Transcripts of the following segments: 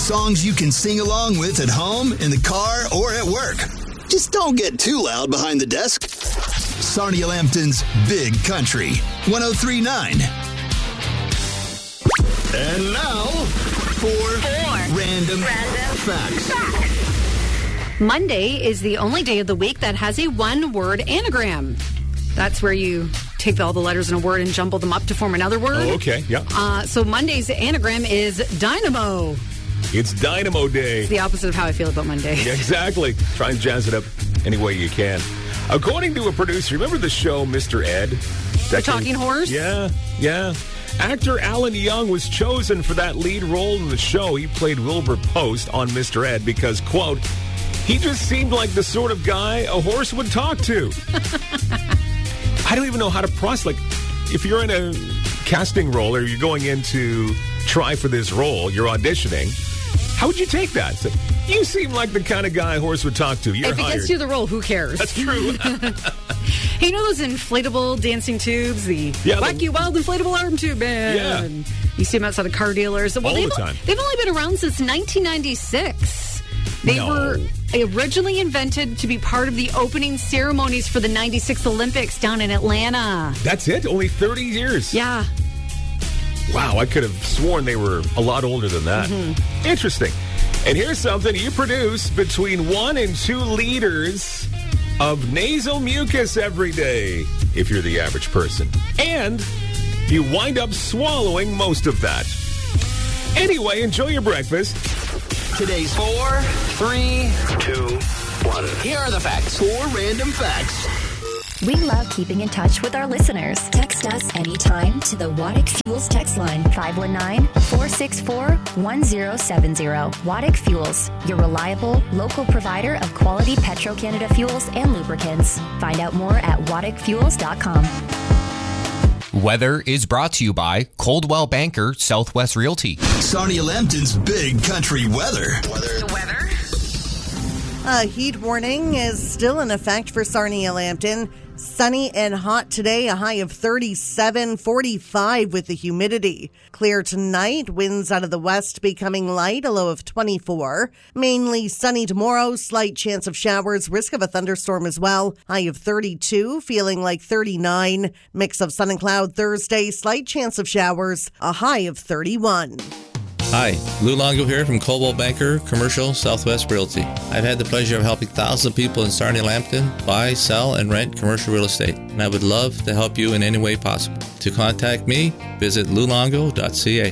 Songs you can sing along with at home, in the car, or at work. Just don't get too loud behind the desk. Sarnia Lambton's Big Country, 103.9. And now, for Random Facts. Monday is the only day of the week that has a one-word anagram. That's where you take all the letters in a word and jumble them up to form another word. Oh, okay, yeah. So Monday's anagram is dynamo. It's Dynamo Day. It's the opposite of how I feel about Monday. Yeah, exactly. Try and jazz it up any way you can. According to a producer, remember the show Mr. Ed? The Talking Horse? Yeah. Actor Alan Young was chosen for that lead role in the show. He played Wilbur Post on Mr. Ed because, quote, he just seemed like the sort of guy a horse would talk to. I don't even know how to process. Like, if you're in a casting role or you're going in to try for this role, you're auditioning, how would you take that? So, you seem like the kind of guy a horse would talk to. You're If it hired. gets you the role, who cares? That's true. Hey, you know those inflatable dancing tubes? The Wacky Wild Inflatable Arm Tube Band. Yeah. You see them outside of car dealers. Well, all the time. They've only been around since 1996. They were originally invented to be part of the opening ceremonies for the 96 Olympics down in Atlanta. That's it? Only 30 years? Yeah. Wow, I could have sworn they were a lot older than that. Mm-hmm. Interesting. And here's something. You produce between 1 and 2 liters of nasal mucus every day, if you're the average person. And you wind up swallowing most of that. Anyway, enjoy your breakfast. Today's 4, 3, 2, 1. Here are the facts. 4 random facts. We love keeping in touch with our listeners. Text us anytime to the Waddick Fuels text line, 519-464-1070. Waddick Fuels, your reliable, local provider of quality Petro-Canada fuels and lubricants. Find out more at waddickfuels.com. Weather is brought to you by Coldwell Banker Southwest Realty. Sarnia Lambton's Big Country weather. The weather? A heat warning is still in effect for Sarnia Lambton. Sunny and hot today, a high of 37, 45 with the humidity. Clear tonight, winds out of the west becoming light, a low of 24. Mainly sunny tomorrow, slight chance of showers, risk of a thunderstorm as well. High of 32, feeling like 39. Mix of sun and cloud Thursday, slight chance of showers, a high of 31. Hi, Lou Longo here from Coldwell Banker Commercial Southwest Realty. I've had the pleasure of helping thousands of people in Sarnia Lambton buy, sell, and rent commercial real estate, and I would love to help you in any way possible. To contact me, visit loulongo.ca.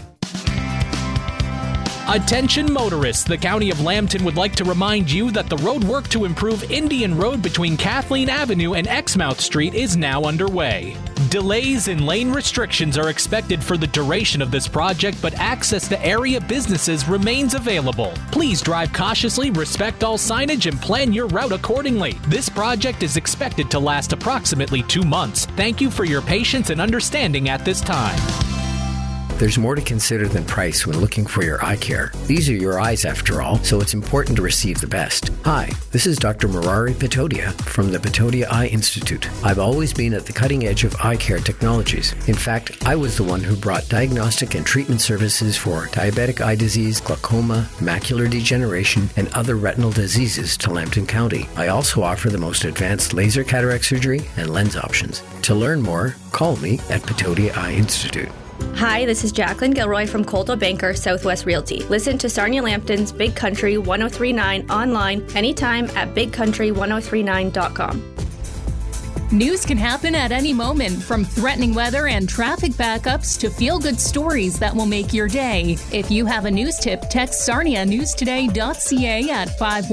Attention motorists, the County of Lambton would like to remind you that the road work to improve Indian Road between Kathleen Avenue and Exmouth Street is now underway. Delays and lane restrictions are expected for the duration of this project, but access to area businesses remains available. Please drive cautiously, respect all signage, and plan your route accordingly. This project is expected to last approximately 2 months. Thank you for your patience and understanding at this time. There's more to consider than price when looking for your eye care. These are your eyes after all, so it's important to receive the best. Hi, this is Dr. Murari Patodia from the Patodia Eye Institute. I've always been at the cutting edge of eye care technologies. In fact, I was the one who brought diagnostic and treatment services for diabetic eye disease, glaucoma, macular degeneration, and other retinal diseases to Lambton County. I also offer the most advanced laser cataract surgery and lens options. To learn more, call me at Patodia Eye Institute. Hi, this is Jacqueline Gilroy from Coldwell Banker Southwest Realty. Listen to Sarnia Lambton's Big Country 103.9 online anytime at bigcountry1039.com. News can happen at any moment, from threatening weather and traffic backups to feel-good stories that will make your day. If you have a news tip, text sarnianewstoday.ca at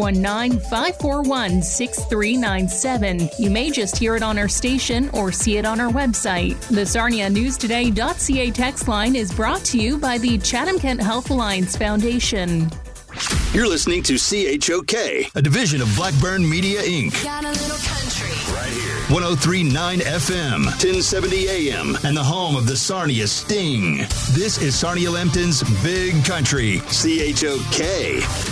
519-541-6397. You may just hear it on our station or see it on our website. The sarnianewstoday.ca text line is brought to you by the Chatham-Kent Health Alliance Foundation. You're listening to CHOK, a division of Blackburn Media, Inc. Got a little country. Right here. 103.9 FM, 1070 AM, and the home of the Sarnia Sting. This is Sarnia Lambton's Big Country, CHOK.